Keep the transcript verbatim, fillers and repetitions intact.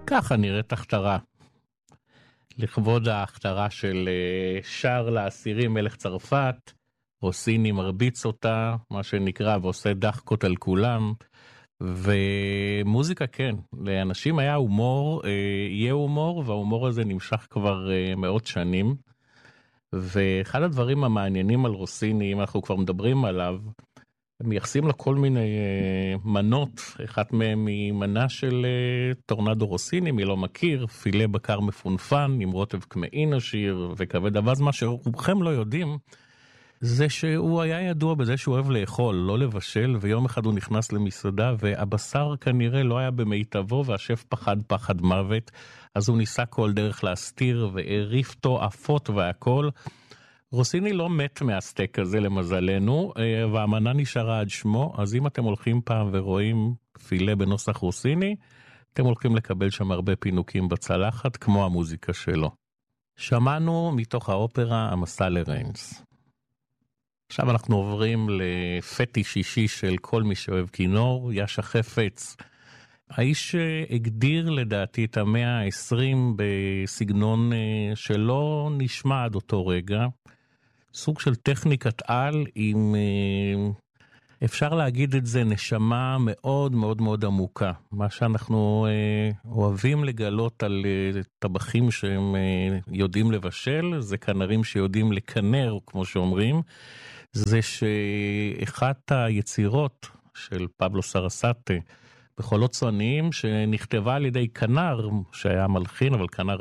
ככה נראית הכתרה. לכבוד ההכתרה של שר לאסירים מלך צרפת, רוסיני מרביץ אותה, מה שנקרא, ועושה דחקות על כולם, ומוזיקה כן, לאנשים היה הומור, יהיה הומור, וההומור הזה נמשך כבר מאות שנים, ואחד הדברים המעניינים על רוסיני, אם אנחנו כבר מדברים עליו, הם מייחסים לה כל מיני uh, מנות, אחת מהם היא מנה של uh, טורנדו רוסיני, מי לא מכיר, פילה בקר מפונפן, עם רוטב קמעין עשיר וכבד אווז. מה שרובכם לא יודעים, זה שהוא היה ידוע בזה שהוא אוהב לאכול, לא לבשל, ויום אחד הוא נכנס למסעדה, והבשר כנראה לא היה במיטבו, והשף פחד פחד מוות, אז הוא ניסה כל דרך להסתיר, והעריף תועפות והכל. רוסיני לא מת מהסטייק הזה למזלנו, והמנה נשארה עד שמו, אז אם אתם הולכים פעם ורואים פילה בנוסח רוסיני, אתם הולכים לקבל שם הרבה פינוקים בצלחת, כמו המוזיקה שלו. שמענו מתוך האופרה המסע לריינס. עכשיו אנחנו עוברים לפטיש אישי של כל מי שאוהב כינור, יאשה חפץ. האיש הגדיר לדעתי את המאה ה-עשרים בסגנון שלא נשמע עד אותו רגע, סוג של טכניקת על עם, אפשר להגיד את זה, נשמה מאוד מאוד מאוד עמוקה. מה שאנחנו אוהבים לגלות על טבחים שהם יודעים לבשל, זה כנרים שיודעים לקנר, כמו שאומרים, זה שאחת היצירות של פבלו סרסאטה, בחולות צועניים, שנכתבה על ידי כנר, שהיה מלחין, אבל כנר